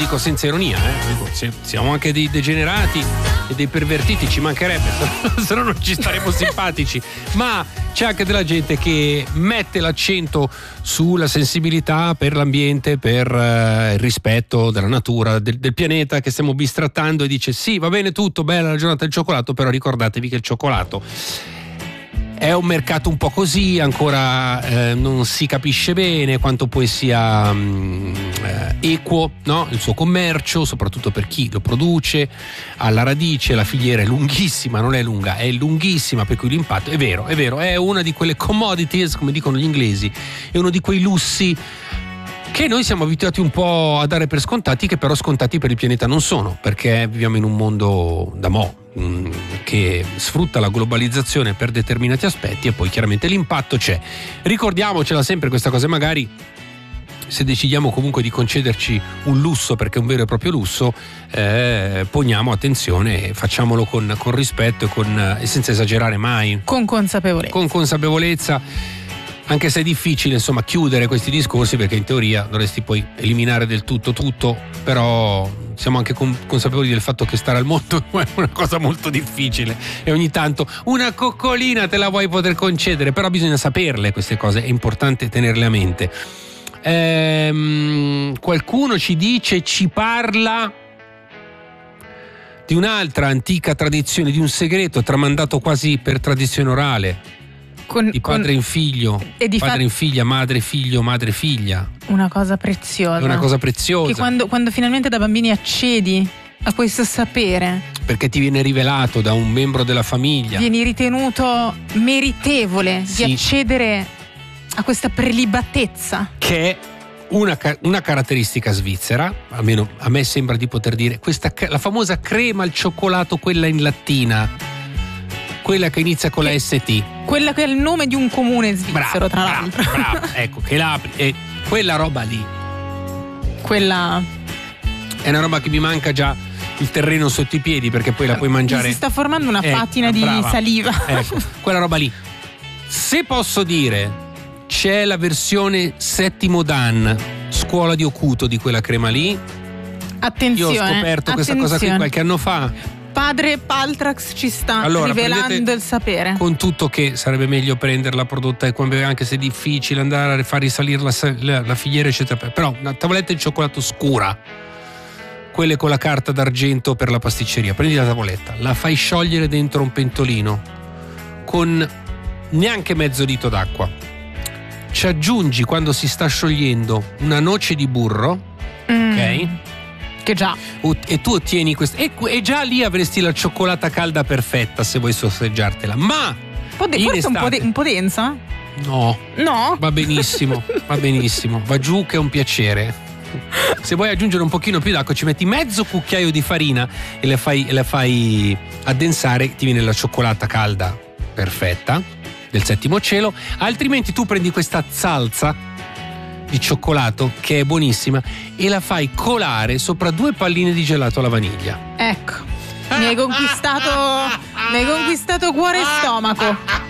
dico senza ironia, dico, siamo anche dei degenerati e dei pervertiti, ci mancherebbe, se no non ci staremo simpatici, ma c'è anche della gente che mette l'accento sulla sensibilità per l'ambiente, per il rispetto della natura, del pianeta che stiamo bistrattando, e dice sì, va bene tutto, bella la giornata del cioccolato, però ricordatevi che il cioccolato è un mercato un po' così, ancora non si capisce bene quanto poi sia equo, no? Il suo commercio, soprattutto per chi lo produce. Alla radice la filiera è lunghissima, non è lunga, è lunghissima, per cui l'impatto è vero, è una di quelle commodities, come dicono gli inglesi, è uno di quei lussi che noi siamo abituati un po' a dare per scontati, che però scontati per il pianeta non sono, perché viviamo in un mondo da che sfrutta la globalizzazione per determinati aspetti, e poi chiaramente l'impatto c'è. Ricordiamocela sempre questa cosa, magari se decidiamo comunque di concederci un lusso, perché è un vero e proprio lusso, poniamo attenzione, facciamolo con rispetto e senza esagerare mai, con consapevolezza. Anche se è difficile, insomma, chiudere questi discorsi, perché in teoria dovresti poi eliminare del tutto, però siamo anche consapevoli del fatto che stare al mondo è una cosa molto difficile, e ogni tanto una coccolina te la vuoi poter concedere, però bisogna saperle queste cose, è importante tenerle a mente. Qualcuno ci parla di un'altra antica tradizione, di un segreto tramandato quasi per tradizione orale, di padre in figlio, padre in figlia, madre figlio, madre figlia. Una cosa preziosa. È una cosa preziosa. Che quando finalmente da bambini accedi a questo sapere, perché ti viene rivelato da un membro della famiglia, vieni ritenuto meritevole di accedere a questa prelibatezza, che è una caratteristica svizzera, almeno a me sembra di poter dire, la famosa crema al cioccolato, quella in lattina, quella che inizia con la ST, quella che è il nome di un comune svizzero, tra l'altro. Bravo, ecco, che l'apri, e quella roba lì, quella è una roba che mi manca già il terreno sotto i piedi, perché poi la puoi mangiare. Si sta formando una patina di saliva. Ecco, quella roba lì. Se posso dire, c'è la versione settimo Dan, scuola di Ocuto, di quella crema lì. Attenzione. Io ho scoperto questa cosa qui qualche anno fa. Padre Paltrax ci sta rivelando il sapere. Con tutto che sarebbe meglio prenderla prodotta, anche se è difficile andare a far risalire la filiera, eccetera. Però una tavoletta di cioccolato scura, quelle con la carta d'argento per la pasticceria, prendi la tavoletta, la fai sciogliere dentro un pentolino con neanche mezzo litro d'acqua, ci aggiungi, quando si sta sciogliendo, una noce di burro, ok? Che già. E tu ottieni questo, e già lì avresti la cioccolata calda perfetta, se vuoi sosseggiartela. Ma forse un po' densa? No, va benissimo, va giù, che è un piacere. Se vuoi aggiungere un pochino più d'acqua, ci metti mezzo cucchiaio di farina e la fai addensare, ti viene la cioccolata calda perfetta del settimo cielo. Altrimenti tu prendi questa salsa di cioccolato, che è buonissima, e la fai colare sopra 2 palline di gelato alla vaniglia. Ecco, mi hai conquistato cuore e stomaco.